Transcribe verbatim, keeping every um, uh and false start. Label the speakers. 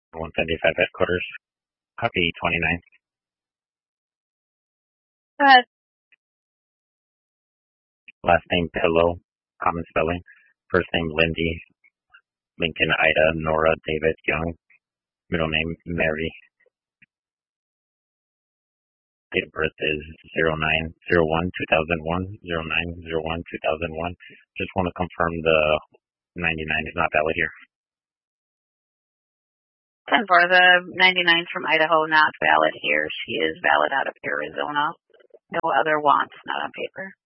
Speaker 1: one seventy-five headquarters. Copy twenty-nine.
Speaker 2: Go ahead.
Speaker 1: Last name Pillow, common spelling. First name Lindy, Lincoln, Ida, Nora, David, Young. Middle name Mary. Date of birth is zero nine zero one two thousand one, zero nine zero one two thousand one. Just want to confirm the ninety-nine is not valid here.
Speaker 2: ten four, the ninety-nine from Idaho, not valid here. She is valid out of Arizona. No other wants, not on paper.